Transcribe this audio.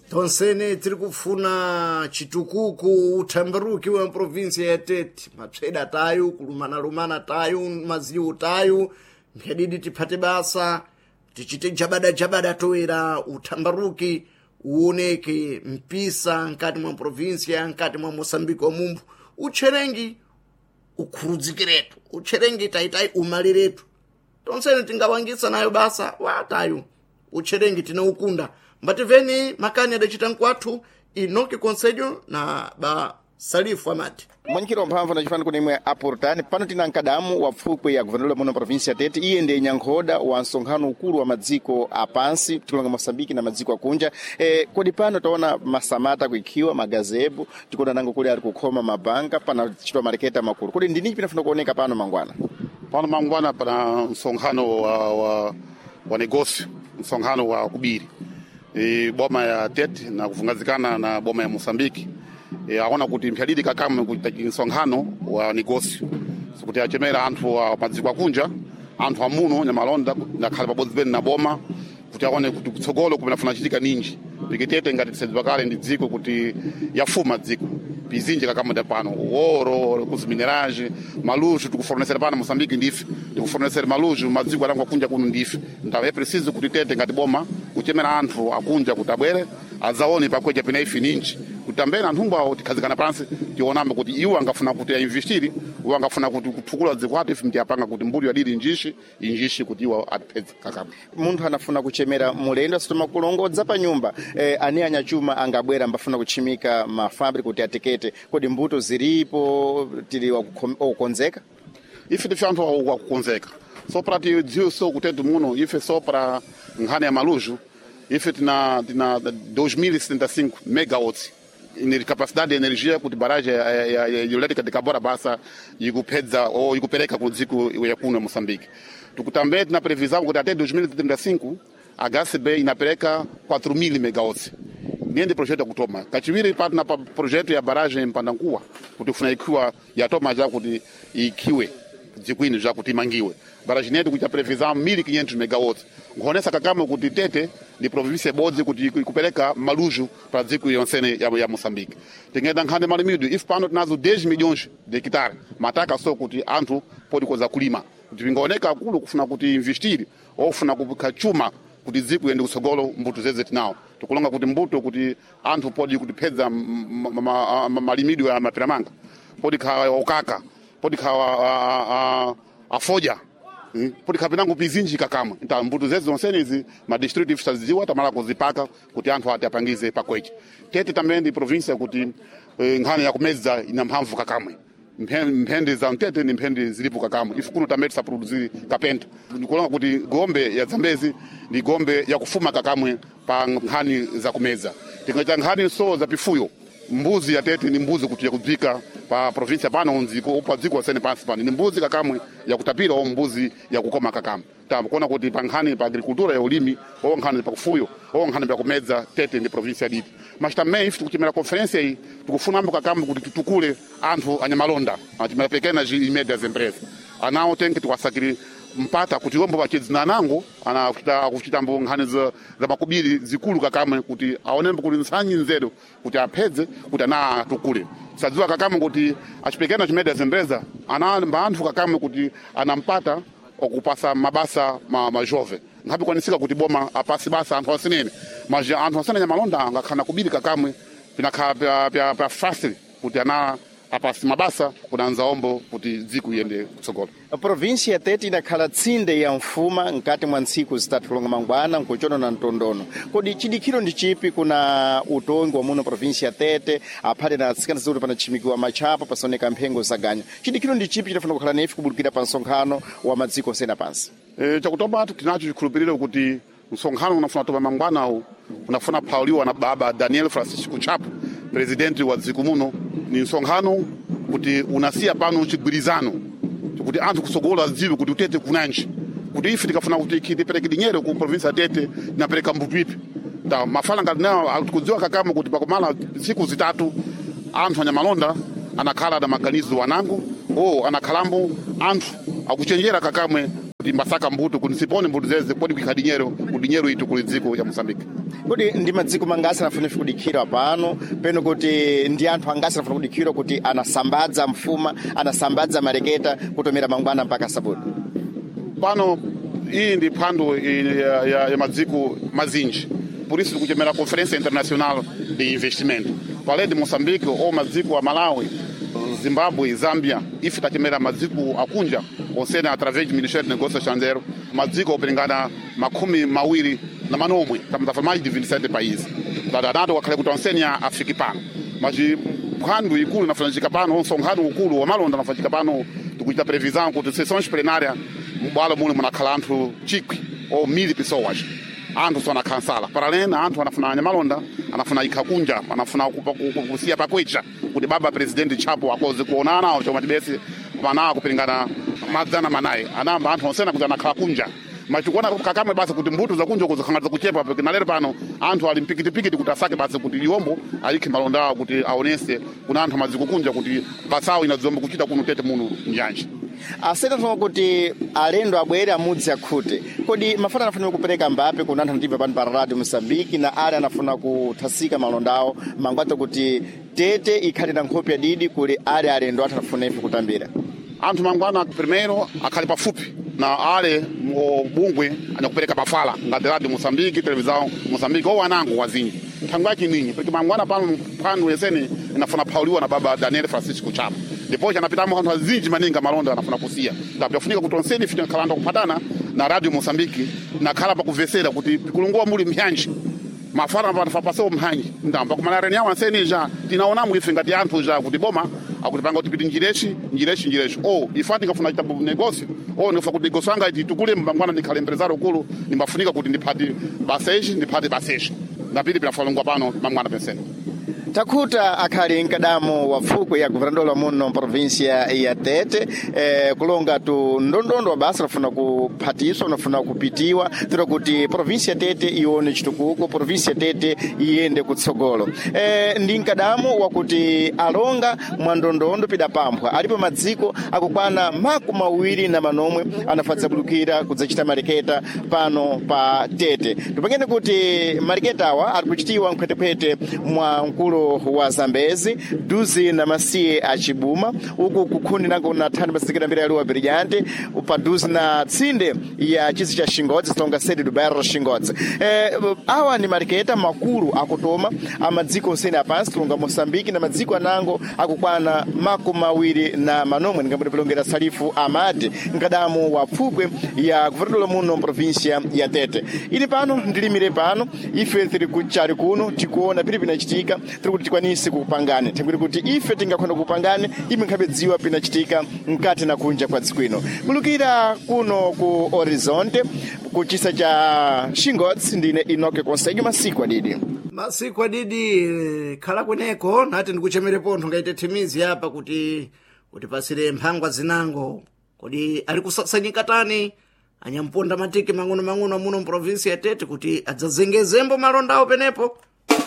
tonsene tiri kufuna chitukuku uthambaruki wa provinsia ya Tete, mapseda tayu kulumana tayu maziu tayu mphedidi tiphate basa tichite jabada toera uthambaruki uoneke mpisa nkati mwa provinsia nkati mwa Mosambiki wa mumbu ucherengi ukhurudzikiretu ucherengi taitai umaliretu tonsene tingawangisa nayo basa watayu ucherengi tinaukunda mbativeni makani adachita nkwathu inoke konsejo na ba Salifu Amati mwenyekiti wamphamvu nachifana kuti imwe aportani pano tina nkadamu wa pfukwe ya guvernador muno provinsia ya Tete iye ndi nyankhoda wa nsonkhano ukulu wa madziko apansi tikulonga Mosambiki na madziko akunja kodi pano taona masamata kuikhiwa magazebo tikuona nango kuli ali kukhoma mabanga pana chitwa mareketa makulu kodi ndini pinafuna kuoneka pano mangwana pana nsonkhano wa negócio nsonkhano wa kubiri boma ya Tete na kufungazikana na boma ya Mosambiki aona kuti mpyadidi kakamwe kuti nsonkhano wa negócio kuti achemera anthu wa madziko akunja anthu amuno nyamalonda nakhala pabodzi bene na boma kuti aone kuti kutsogolo kumenafuna chitika ninji pikitete ngati tisedzwa kale ndi dziko kuti yafuma dziko pizinje kakamwe da pano ouro kuzimineraje malujo tikufornesera pano Mosambiki ndife tikufornesera malujo madziko arangu akunja kuno ndife ndawe preciso kuti Tete ngati boma kuchemera anthu akunja kuti abwere azaone pakweja pena ifi ninji kutambena anthu mbao tikhazikana pansi tionamba kuti iwo angafuna kuti ainvestiri iwo angafuna kuti kuphukula dziko atu ifi mtiyapanga kuti mbuli yadiri injishi kuti iwo atipedza kakamwe munthu anafuna kuchemera mulendo asitoma kulongodza pa nyumba ani anyachuma angabwera ambafuna kuchimika mafabri kuti atekete kodi mbuto zilipo tili wakukonzeka ife tife anthu wakukonzeka so para tidziwe so kutete muno ife so para nkhani ya malujo ife tina 2075 megawatts in capacidade de energia kuti baraja ya hidrelétrica de Cabora Bassa ikupedza ou ikupereka ku dziko ya kuno Mosambiki tukutambé tina previsão kuti até 2035 a HCB inapereka 4000 megawatts nende projeto kutoma kachiwiri patna pa projeto ya baraja Mpandankuwa kuti kufuna ikiwa yatoma já kuti ikiwe dzikwini já kuti imangiwe baraja netu kuti previsão 1500 megawatts ngonesa kakama kuti Tete ndi província bodzi kuti ikupereka malujo para dziko yonsene ya Mosambiki tingenda nkhande malimido if pano tinazo 10 milhões de hectares mataka so kuti anthu pode koza kulima kuti vingaoneka akulu kufuna kuti investire ou kufuna kukachuma kuti dziko yende kutsogolo mbuto zeze tinawo tikulonga kuti mbuto kuti anthu pode kutipedza malimido ya mapiramanga pode khawa okaka pode khawa afoja pode kapinango pizinji kakamwe então mbuto zeze zonsene izi madistrito ifutaziwa tamala kuzipaka kuti anthu atiapangize pakweche Tete também ndi província kuti nkhani ya kumeza ina mphamvu kakamwe mphende za Tete ni mphende zilipo kakamwe ifu kuno também tisaproduziri kapenta ndikulonga kuti gombe ya Zambezi ndi gombe ya kufuma kakamwe pa nkhani za kumeza tingaita nkhani so za pifuyo mbuzi ya Tete ni mbuzi kuti ya kudzika pa província pano nziko upa dziko wasene pansi pano ni mbuzi kakamwe ya kutapira au mbuzi ya kukoma kakamwe kuona kuti pa nkhani pa agricultura ya ulimi au nkhani pa kufuyo au nkhani pa kumeza Tete ndi província diti mas também ife tikuchimera conferência iyi tikufuna ambo kakamwe kuti tutukule anthu anyamalonda achimera pequenas e médias empresas anawo tenke tikwasakiri mpata kuti ombo bachedzina nango ana kuchita mbo nkhani za makubiri zikulu kakamwe kuti aonembo kuti nsanyi nzedo kuti aphedze kuti ana tukule sadziwa kakamwe kuti achipekena chimeda zembeza ana anthu kakamwe kuti anampata okupasa mabasa majove ngapi kwanisika kuti boma apasi basa anthu asinene mas anthu asene nyamalonda angakhana kubiri kakamwe pinakhala pa fácil kuti ana apasi mabasa kunanza ombo kuti dziko yende kutsogolo província ya Tete inakhala tsinde ya mfuma nkati mwa ntsiku zitatu longa mangwana nkuchono na ntondono kodi chidikiro ndi chipi kuna utongi wa muno província ya Tete aphate na atsikana zoti panachimikiwa machapa pasoneka mphengo zaganya chidikiro ndi chipi chitafuna kukhala nefi kubudikira pa nsonkhano wa madziko sena pansi chakutoba tinacho chikhulupiriro kuti nsonkhano unafuna toba mangwana unafuna pauliwa na baba Daniel Francisco Chapo presidenti wa dziko muno ni nsonkhano kuti unasiya pano chigwirizano kuti anthu kusogola adziwe kuti Tete kunanji kuti ife tikafuna kuti tipereke dinheiro ku província ya Tete inapereka mbuto ipi mafala ngati nawo akudziwa kakama kuti pakumala siku zitatu anthu anyamalonda anakhala na maganizo wanango anakhalambo anthu akuchenjera kakamwe kuti masaka mbuto kuti sipone mbuto zeze podi kuika dinheiro itu kuli dziko ya Moçambique. Kuti ndi madziko mangasi anafuna kudikhira pano peno kuti ndi anthu angasi anafuna kudikhira kuti anasambadza mfuma anasambadza mareketa kutomera mangwana mpaka sabuti pano. Iyi ndi phwando ya madziko mazinji, por isso tikuchemera Conferência Internacional de Investimento pale de Moçambique ou madziko a Malawi, Zimbabwe, Zâmbia. Ife tachemera madziko akunja onsene através do Ministério de Negócios Estrangeiros, madziko opelengana 20 na manomwe, estamos a falar mais de 27 países. Tadanato wakhale kuti onsene afike pano, mas phwando ikulu inafanyika pano, nsonkhano ukulu wa malonda unafanyika pano. Tikuchita previsão kuti sessões plenárias mbwalo muno munakhala anthu chikwi ou 1000 pessoas. Anthu só nakhansala paralena, anthu anafuna anyamalonda, anafuna ikhakunja, anafuna kusiya pakwecha kuti baba presidente Chapo akoze kuonana au choma tibesi pana kupingana madzana manayi anamba anthu onsena kuti anakhala kunja. Mas tikuona kakamwe basi kuti mbuto za kunja kuzokhangatiza kuchepa porque na lero pano anthu ali mpikitipikiti kuti asake basi kuti liombo alikhe malonda kuti aonese kuna anthu amadziko kunja kuti basawo inadzomba kuchita kuno Tete muno njanja. Aseta kuti alendo abwere amudzi akhute kodi mafana anafuna kupereka mbape kuna anthu andiva pano pa Radio Moçambique na ale anafuna kuthasika malondawo mangwato kuti Tete ikhale na nkhope ya didi kuli ale alendo athu anafuna ife kutambira. Anthu mangwana primeiro akhale pafupi na ale bungwe anakupereka mafala ngati Radio Moçambique, televisão Moçambique ou anango wazinji thangwa kininyi porque mangwana pano phwando yesene inafuna phauliwa na baba Daniel Francisco Chapo. Depois anapitamo anthu azinji maninga malonda anafuna kusiya ndapafunika kuti onsene ife tikhalanda kupatana na Radio Moçambique na khala pakuvesera kuti kulungwa muli mhyanji mafala panafapasewo mhanji ndamba kumanareni yawo ansene ja tinaonamu ife ngati anthu ja kuti boma akutipanga kuti piti njireshi ifati ngafuna chita negócio nifa kuti negócio anga iti tukule mbangwana ndikhale empresário ukulu nimbafunika kuti ndiphati baseji ndapiti pinafalungwa pano mangwana pensene. Takhuta akhali mkadamo wa fukwe ya governador muno província ya Tete kulonga tu ndondondo basi nafuna kuphatiswa nafuna kupitiwa tira kuti província ya Tete ione chitukuko província ya Tete iyende kutsogolo ndi mkadamo wakuti alonga mwa ndondondo pidapamphwa alipo madziko akukwana 20 na manomwe anafadza bulukira kudzachita mareketa pano pa Tete tupangene kuti mareketa awa ali kuchitiwa mkhwetephwete mwa mkulu wa Zambezi duzi na masiye achibuma uku kukhuni nako na thani basikira mbira ya Lua Brilhante upa duzi na tsinde ya chizi cha Xingodzi tonga sede do bairro Xingodzi awa ni mariketa makulu akutoma amadziko onsene apansi tulunga Moçambique na madziko anango akukwana 20 na manomwe ngambwe pilongera Salifu Amade mkadamu wa fukwe ya governador muno província ya Tete ili pano ndilimire pano ife tiri kuchari kuno tikuona pili pinachitika tiri tikwanise kupangane tengwiri kuti ife tingakhona kupangane ime nkhabedziwa pinachitika mkati na kunja kwa dzikwino kulukira kuno ku Horizonte kuchisa cha Xingodzi ndine Inoke Konsejo masiku adidi khala kweneko nati ndikuchemerepo nthu ngaite thimizi apa kuti pasire mphangwa zinango kodi ali kusasanyika tani anyamponda matiki mang'ono muno provinsi ya Tete kuti adzazengezembo malondawo penepo.